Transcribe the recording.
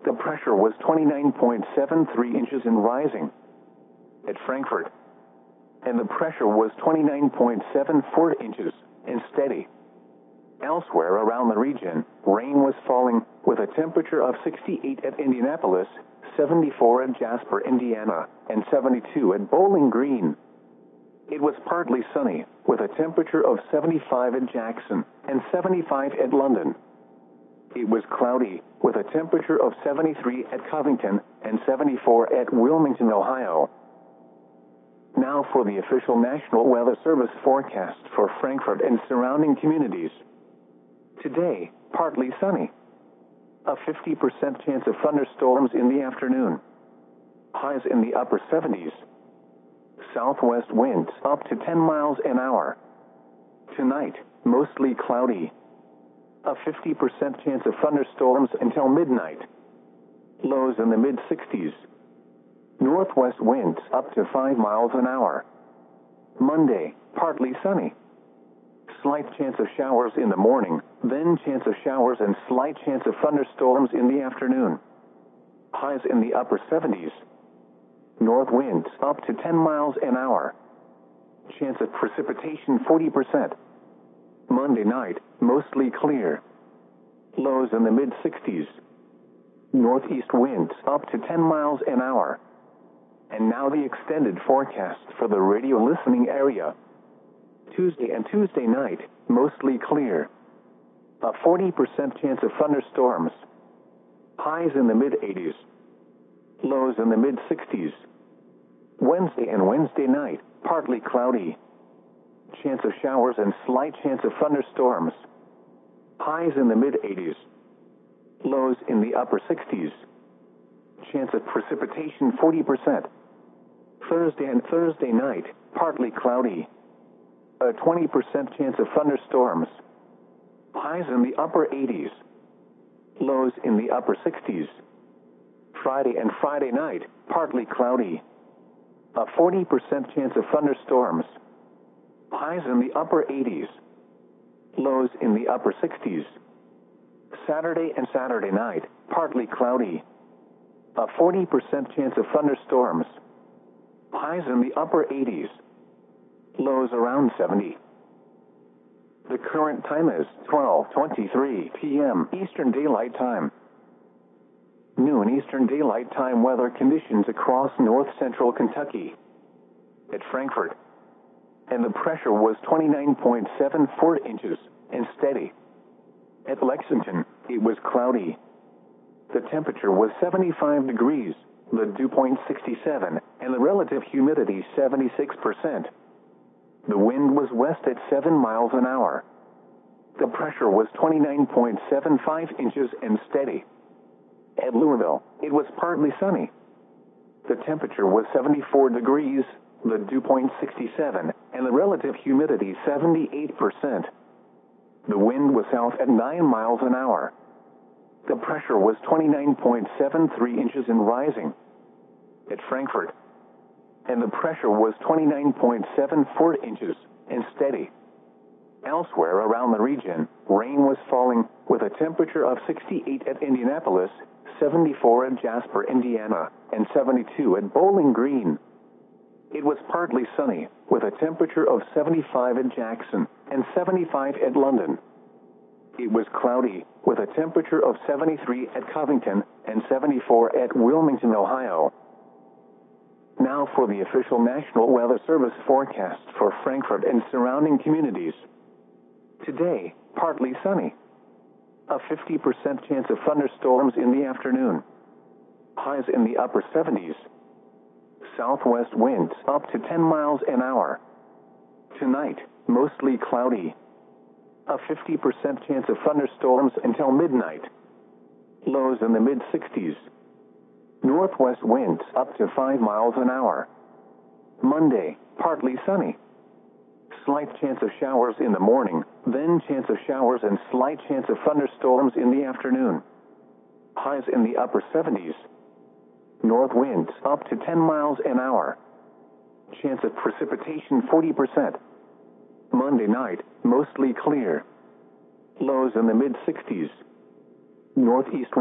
The pressure was 29.73 inches and rising at Frankfurt, and the pressure was 29.74 inches and steady. Elsewhere around the region, rain was falling with a temperature of 68 at Indianapolis, 74 at Jasper, Indiana, and 72 at Bowling Green. It was partly sunny with a temperature of 75 at Jackson and 75 at London. It was cloudy with a temperature of 73 at Covington and 74 at Wilmington, Ohio. Now for the official National Weather Service forecast for Frankfurt and surrounding communities. Today, partly sunny. A 50% chance of thunderstorms in the afternoon. Highs in the upper 70s. Southwest winds up to 10 miles an hour. Tonight, mostly cloudy. A 50% chance of thunderstorms until midnight. Lows in the mid-60s. Northwest winds up to 5 miles an hour. Monday, partly sunny. Slight chance of showers in the morning, then chance of showers and slight chance of thunderstorms in the afternoon. Highs in the upper 70s. North winds up to 10 miles an hour. Chance of precipitation 40%. Monday night, mostly clear. Lows in the mid-60s. Northeast winds up to 10 miles an hour. And now the extended forecast for the radio listening area. Tuesday and Tuesday night, mostly clear. A 40% chance of thunderstorms. Highs in the mid-80s. Lows in the mid-60s. Wednesday and Wednesday night, partly cloudy. Chance of showers and slight chance of thunderstorms. Highs in the mid-80s. Lows in the upper 60s. Chance of precipitation 40%. Thursday and Thursday night, partly cloudy. A 20% chance of thunderstorms. Highs in the upper 80s. Lows in the upper 60s. Friday and Friday night, partly cloudy. A 40% chance of thunderstorms. Highs in the upper 80s. Lows in the upper 60s. Saturday and Saturday night, partly cloudy. A 40% chance of thunderstorms. Highs in the upper 80s. Lows around 70. The current time is 12:23 p.m. Eastern Daylight Time. Noon Eastern Daylight Time weather conditions across north-central Kentucky. At Frankfurt, and the pressure was 29.74 inches and steady. At Lexington, it was cloudy. The temperature was 75 degrees, the dew point 67, and the relative humidity 76%. The wind was west at 7 miles an hour. The pressure was 29.75 inches and steady. At Louisville, it was partly sunny. The temperature was 74 degrees, the dew point 67, and the relative humidity 78%. The wind was south at 9 miles an hour. The pressure was 29.73 inches and rising. At Frankfurt, and the pressure was 29.74 inches and steady. Elsewhere around the region, rain was falling with a temperature of 68 at Indianapolis, 74 at Jasper, Indiana, and 72 at Bowling Green. It was partly sunny with a temperature of 75 at Jackson and 75 at London. It was cloudy with a temperature of 73 at Covington and 74 at Wilmington, Ohio. Now for the official National Weather Service forecast for Frankfurt and surrounding communities. Today, partly sunny. A 50% chance of thunderstorms in the afternoon. Highs in the upper 70s. Southwest winds up to 10 miles an hour. Tonight, mostly cloudy. A 50% chance of thunderstorms until midnight. Lows in the mid-60s. Northwest winds up to 5 miles an hour. Monday, partly sunny. Slight chance of showers in the morning, then chance of showers and slight chance of thunderstorms in the afternoon. Highs in the upper 70s. North winds up to 10 miles an hour. Chance of precipitation 40%. Monday night, mostly clear. Lows in the mid-60s. Northeast